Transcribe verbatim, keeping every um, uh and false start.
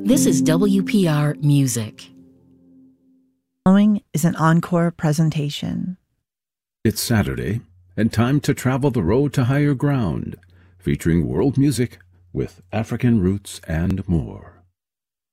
This is W P R Music. Following is an encore presentation. It's Saturday, and time to travel the road to higher ground, featuring world music with African roots and more.